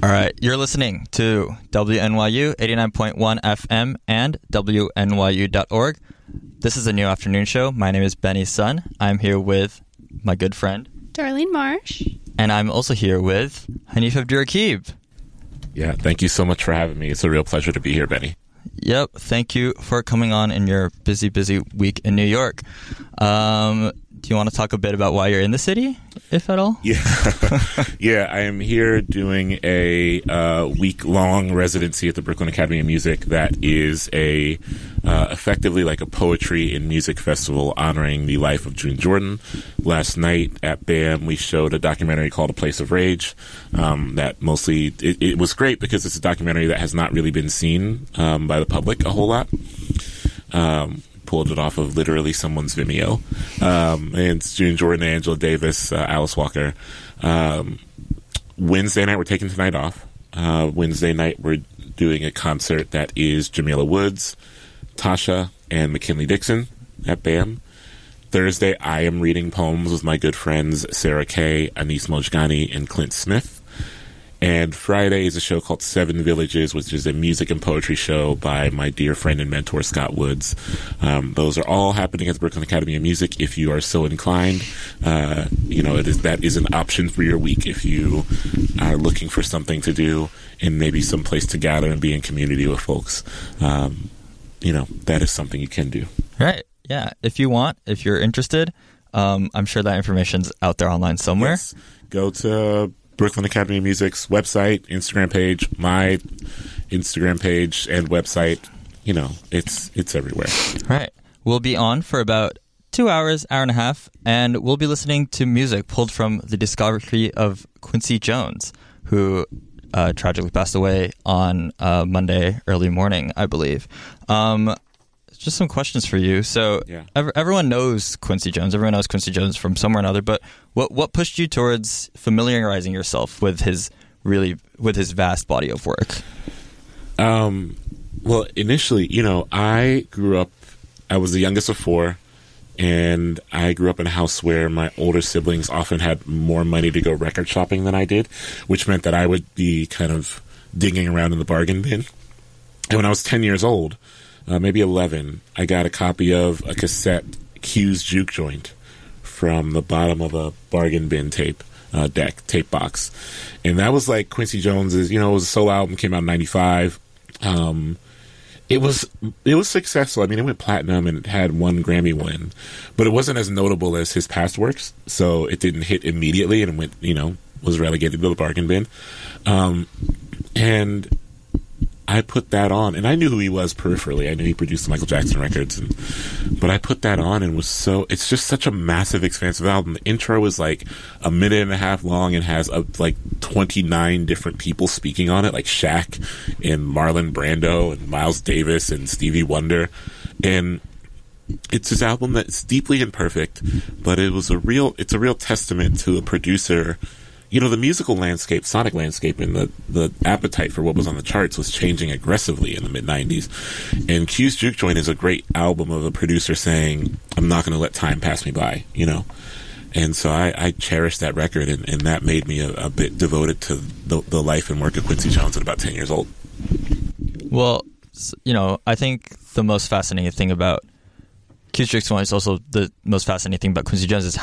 All right, you're listening to WNYU 89.1 FM and WNYU.org. This is a new afternoon show. My name is Benny Sun. I'm here with my good friend, Darlene Marsh. And I'm also here with Hanif Abdur-Rakib. Yeah, thank you so much for having me. It's a real pleasure to be here, Benny. Yep, thank you for coming on in your busy week in New York. Do you want to talk a bit about why you're in the city, if at all? Yeah, yeah. I am here doing a week-long residency at the Brooklyn Academy of Music that is effectively like a poetry and music festival honoring the life of June Jordan. Last night at BAM, we showed a documentary called A Place of Rage. That mostly it was great because it's a documentary that has not really been seen by the public a whole lot. Pulled it off of literally someone's Vimeo. And it's June Jordan, Angela Davis, Alice Walker. Wednesday night, we're taking tonight off. Wednesday night, we're doing a concert that is Jamila Woods, Tasha, and McKinley Dixon at BAM. Thursday, I am reading poems with my good friends Sarah Kay, Anis Mojgani, and Clint Smith. And Friday is a show called Seven Villages, which is a music and poetry show by my dear friend and mentor, Scott Woods. Those are all happening at the Brooklyn Academy of Music. If you are so inclined, that is an option for your week. If you are looking for something to do and maybe some place to gather and be in community with folks, that is something you can do. Right. Yeah. If you're interested, I'm sure that information's out there online somewhere. Yes. Go to Brooklyn Academy of Music's website, Instagram page, my Instagram page and website. It's everywhere. Right. We'll be on for about 2 hours, hour and a half, and we'll be listening to music pulled from the discography of Quincy Jones, who tragically passed away on Monday early morning, I believe. Just some questions for you. So everyone knows Quincy Jones. Everyone knows Quincy Jones from somewhere or another. But what pushed you towards familiarizing yourself with his vast body of work? Well, initially, I grew up. I was the youngest of four, and I grew up in a house where my older siblings often had more money to go record shopping than I did, which meant that I would be kind of digging around in the bargain bin. And when I was 10 years old, maybe 11, I got a copy of a cassette Q's Juke Joint from the bottom of a bargain bin tape box. And that was like Quincy Jones's, it was a solo album, came out in 95. It was successful. I mean, it went platinum and it had one Grammy win, but it wasn't as notable as his past works. So it didn't hit immediately and it went, was relegated to the bargain bin. And I put that on, and I knew who he was peripherally. I knew he produced the Michael Jackson records, but I put that on and it's just such a massive, expansive album. The intro is like a minute and a half long and has like 29 different people speaking on it, like Shaq and Marlon Brando and Miles Davis and Stevie Wonder. And it's this album that's deeply imperfect, but it's a real testament to a producer. The musical landscape, sonic landscape, and the appetite for what was on the charts was changing aggressively in the mid-'90s. And Q's Juke Joint is a great album of a producer saying, I'm not going to let time pass me by, And so I cherished that record, and that made me a bit devoted to the life and work of Quincy Jones at about 10 years old. Well, I think the most fascinating thing about Q's Juke Joint is also the most fascinating thing about Quincy Jones is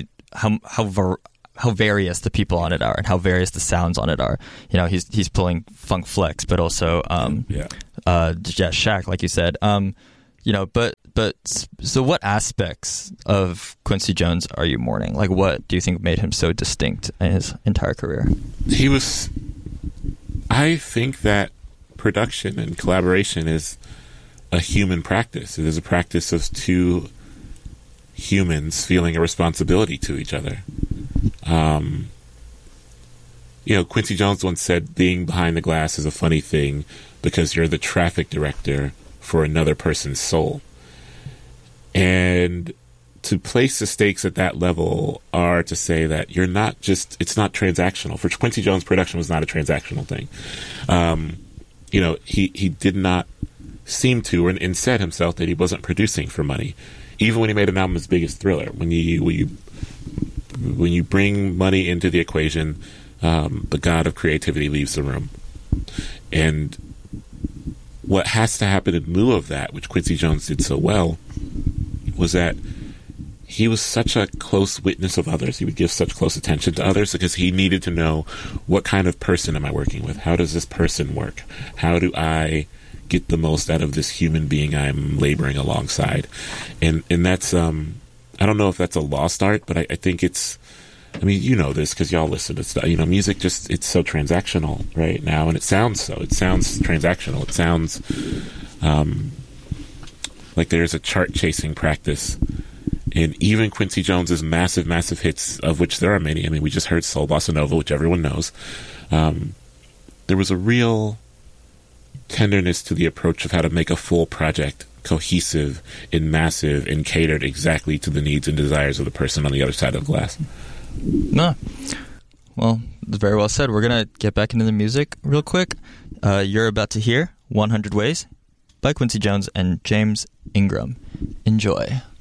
how various the people on it are and how various the sounds on it are. He's pulling funk flex, but also Shaq, like you said. So what aspects of Quincy Jones are you mourning? Like, what do you think made him so distinct in his entire career? I think that production and collaboration is a human practice. It is a practice of two humans feeling a responsibility to each other. Quincy Jones once said, being behind the glass is a funny thing because you're the traffic director for another person's soul. And to place the stakes at that level are to say that it's not transactional. For Quincy Jones, production was not a transactional thing. He did not seem to, and said himself that he wasn't producing for money. Even when he made an album as big as Thriller, when you bring money into the equation, the god of creativity leaves the room. And what has to happen in lieu of that, which Quincy Jones did so well, was that he was such a close witness of others. He would give such close attention to others because he needed to know, what kind of person am I working with? How does this person work? How do I get the most out of this human being I'm laboring alongside? And that's, I don't know if that's a lost art, but I think it's, I mean, you know this because y'all listen to stuff. You know, music just, it's so transactional right now, and it sounds transactional. It sounds like there's a chart-chasing practice. And even Quincy Jones's massive, massive hits, of which there are many. I mean, we just heard Soul Bossa Nova, which everyone knows. There was a real tenderness to the approach of how to make a full project cohesive and massive and catered exactly to the needs and desires of the person on the other side of the glass. No. Well, very well said. We're going to get back into the music real quick. You're about to hear 100 Ways by Quincy Jones and James Ingram. Enjoy.